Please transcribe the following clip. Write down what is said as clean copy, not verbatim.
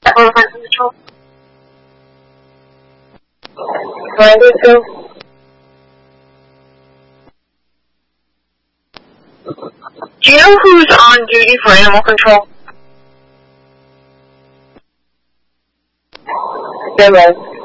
Control. 92. Do you know who's on duty for animal control? 0.